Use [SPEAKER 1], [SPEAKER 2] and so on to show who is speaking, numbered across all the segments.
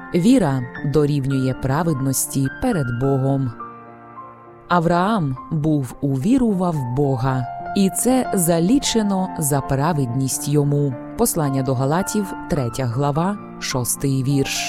[SPEAKER 1] Віра дорівнює праведності перед Богом. Авраам увірував Бога, і це залічено за праведність йому. Послання до Галатів, 3 глава, 6 вірш.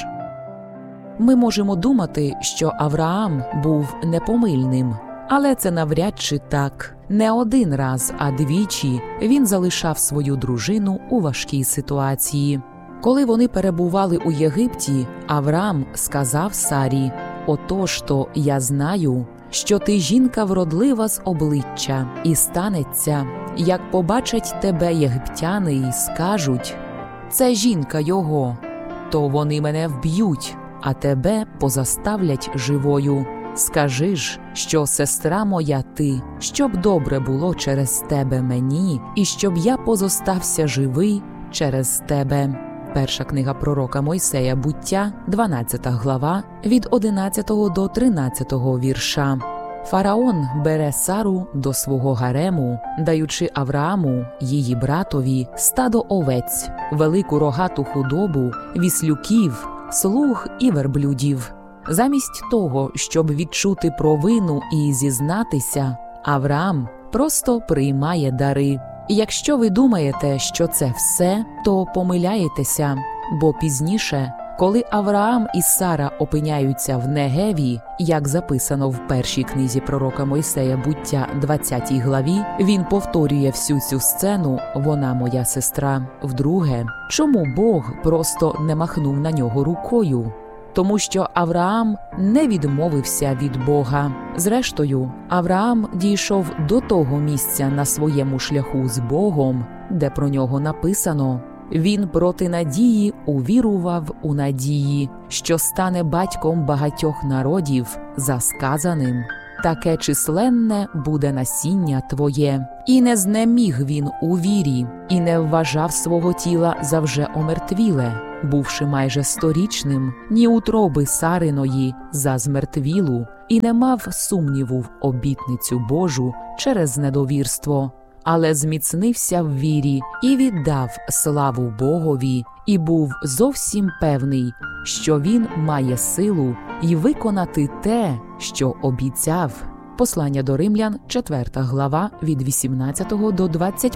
[SPEAKER 1] Ми можемо думати, що Авраам був непомильним, але це навряд чи так. Не один раз, а двічі він залишав свою дружину у важкій ситуації. Коли вони перебували у Єгипті, Авраам сказав Сарі: «Отож то я знаю, що ти жінка вродлива з обличчя, і станеться, як побачать тебе єгиптяни і скажуть: це жінка його, то вони мене вб'ють, а тебе позаставлять живою. Скажи ж, що сестра моя ти, щоб добре було через тебе мені, і щоб я позостався живий через тебе». Перша книга пророка Мойсея «Буття», 12 глава, від 11 до 13 вірша. Фараон бере Сару до свого гарему, даючи Аврааму, її братові, стадо овець, велику рогату худобу, віслюків, слуг і верблюдів. Замість того, щоб відчути провину і зізнатися, Авраам просто приймає дари. І якщо ви думаєте, що це все, то помиляєтеся, бо пізніше, коли Авраам і Сара опиняються в Негеві, як записано в першій книзі пророка Мойсея «Буття», 20 главі, він повторює всю цю сцену «Вона моя сестра». Вдруге, чому Бог просто не махнув на нього рукою? Тому що Авраам не відмовився від Бога. Зрештою, Авраам дійшов до того місця на своєму шляху з Богом, де про нього написано: «Він проти надії увірував у надії, що стане батьком багатьох народів, за сказаним: таке численне буде насіння твоє. І не знеміг він у вірі, і не вважав свого тіла за вже омертвіле, бувши майже 100-річним, ні утроби Сариної за змертвілу, і не мав сумніву в обітницю Божу через недовірство, але зміцнився в вірі і віддав славу Богові, і був зовсім певний, що він має силу й виконати те, що обіцяв». Послання до Римлян, 4 глава, від 18 до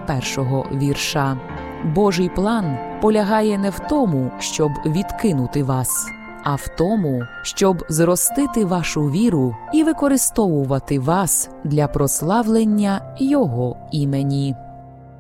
[SPEAKER 1] 21 вірша. Божий план полягає не в тому, щоб відкинути вас, а в тому, щоб зростити вашу віру і використовувати вас для прославлення Його імені.